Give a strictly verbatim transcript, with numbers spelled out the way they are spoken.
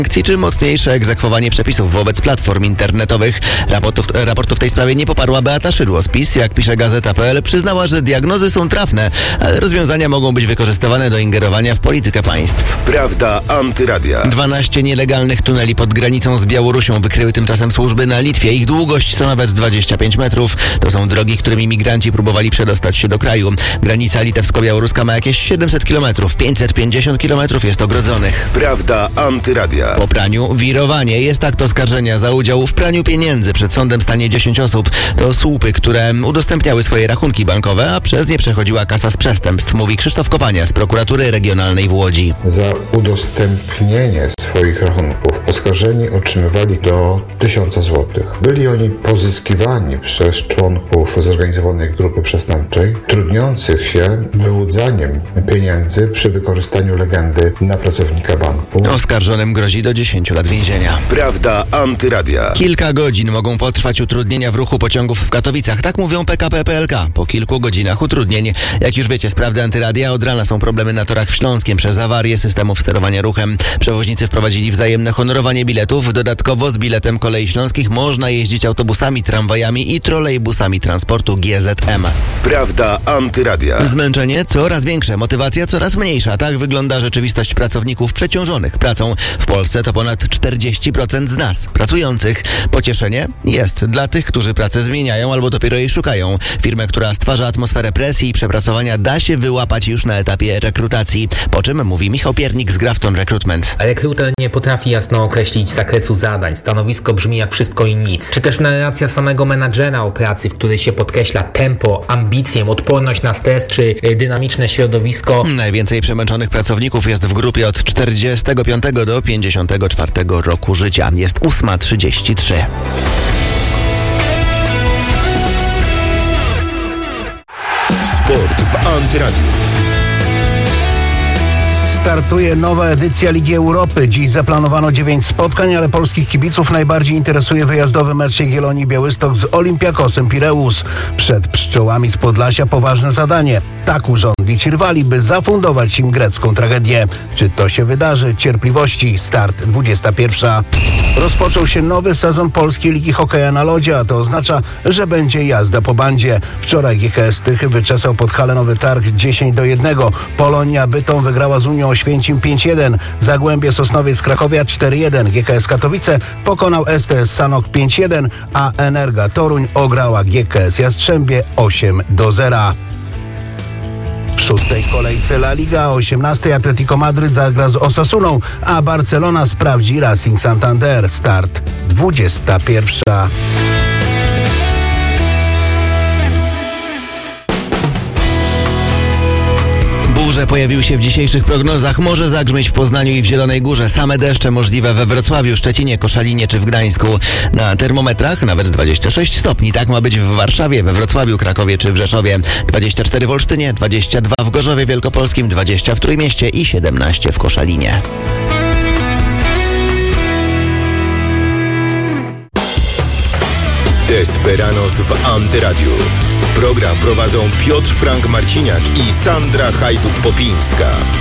sankcji czy mocniejsze egzekwowanie przepisów wobec platform internetowych. Raportu, raportu w tej sprawie nie poparła Beata Szydło z PiS. Jak pisze Gazeta kropka pe el, przyznała, że diagnozy są trafne, ale rozwiązania mogą być wykorzystywane do ingerowania w politykę państw. Prawda Antyradia. dwanaście nielegalnych tuneli pod granicą z Białorusią wykryły tymczasem służby na Litwie. Ich długość to nawet dwadzieścia pięć metrów. To są drogi, którymi migranci próbowali przedostać się do kraju. Granica litewsko-białoruska ma jakieś siedemset kilometrów. pięćset pięćdziesiąt kilometrów jest ogrodzonych. Prawda Antyradia. Po praniu wirowanie. Jest akt oskarżenia za udział w praniu pieniędzy. Przed sądem stanie dziesięć osób. To słupy, które udostępniały swoje rachunki bankowe, a przez nie przechodziła kasa z przestępstw, mówi Krzysztof Kopania z prokuratury regionalnej w Łodzi. Za udostępnienie swoich rachunków oskarżeni otrzymywali do tysiąca złotych. Byli oni pozyskiwani przez członków zorganizowanej grupy przestępczej, trudniących się wyłudzaniem pieniędzy przy wykorzystaniu legendy na pracownika banku. Oskarżonym grozi do dziesięciu lat więzienia. Prawda Antyradia. Kilka godzin mogą potrwać utrudnienia w ruchu pociągów w Katowicach. Tak mówią P K P P L K. Po kilku godzinach utrudnień. Jak już wiecie z Prawdy Antyradia, od rana są problemy na torach w Śląskiem przez awarię systemów sterowania ruchem. Przewoźnicy wprowadzili wzajemne honorowanie biletów. Dodatkowo z biletem Kolei Śląskich można jeździć autobusami, tramwajami i trolejbusami transportu G Z M. Prawda Antyradia. Zmęczenie coraz większe, motywacja coraz mniejsza. Tak wygląda rzeczywistość pracowników przeciążonych pracą. W Polsce to ponad czterdzieści procent z nas, pracujących. Pocieszenie jest dla tych, którzy pracę zmieniają albo dopiero jej szukają. Firmę, która stwarza atmosferę presji i przepracowania, da się wyłapać już na etapie rekrutacji. Po czym mówi Michał Piernik z Grafton Recruitment. Rekruter nie potrafi jasno określić zakresu zadań. Stanowisko brzmi jak wszystko i nic. Czy też narracja samego menadżera o pracy, w której się podkreśla tempo, ambicję, odporność na stres czy dynamiczne środowisko. Najwięcej przemęczonych pracowników jest w grupie od czterdziestego piątego do pięćdziesiątego czwartego roku życia. Jest ósma trzydzieści trzy. Sport w Antyradiu. Startuje nowa edycja Ligi Europy. Dziś zaplanowano dziewięć spotkań, ale polskich kibiców najbardziej interesuje wyjazdowy mecz Jagiellonii Białystok z Olympiakosem Pireus. Przed pszczołami z Podlasia poważne zadanie. Tak urządli ci rywali, by zafundować im grecką tragedię. Czy to się wydarzy? Cierpliwości. Start dwudziesta pierwsza. Rozpoczął się nowy sezon polskiej Ligi Hokeja na lodzie, a to oznacza, że będzie jazda po bandzie. Wczoraj G K S Tychy wyczesał Podhale Nowy Targ dziesięć do jednego. Polonia Bytom wygrała z Unią Oświęcim pięć jeden. Zagłębie Sosnowiec z Krakowia cztery jeden. G K S Katowice pokonał S T S Sanok pięć jeden, a Energa Toruń ograła G K S Jastrzębie osiem do zera. W szóstej kolejce La Liga o osiemnastej Atletico Madryt zagra z Osasuną, a Barcelona sprawdzi Racing Santander. Start dwudziesta pierwsza. Burze pojawił się w dzisiejszych prognozach. Może zagrzmieć w Poznaniu i w Zielonej Górze. Same deszcze możliwe we Wrocławiu, Szczecinie, Koszalinie czy w Gdańsku. Na termometrach nawet dwadzieścia sześć stopni. Tak ma być w Warszawie, we Wrocławiu, Krakowie czy w Rzeszowie. dwadzieścia cztery w Olsztynie, dwadzieścia dwa w Gorzowie Wielkopolskim, dwadzieścia w Trójmieście i siedemnaście w Koszalinie. Desperados w Antyradiu. Program prowadzą Piotr Frank Marciniak i Sandra Hajduk-Popińska.